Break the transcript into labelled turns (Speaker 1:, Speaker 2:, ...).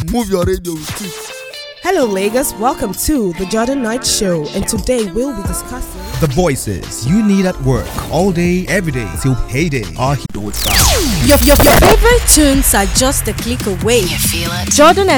Speaker 1: Move your radio with it.
Speaker 2: Hello, Lagos. Welcome to the Jordan Knight Show, and today we'll be discussing
Speaker 3: the voices you need at work all day, every day till payday.
Speaker 2: Your favorite tunes are just a click away.
Speaker 4: You feel it?
Speaker 2: Jordan